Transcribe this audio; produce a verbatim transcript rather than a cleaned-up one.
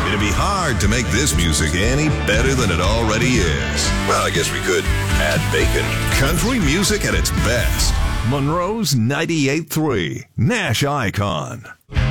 It'd be hard to make this music any better than it already is. Well, I guess we could add bacon. Country music at its best. Monroe's ninety-eight point three, Nash Icon.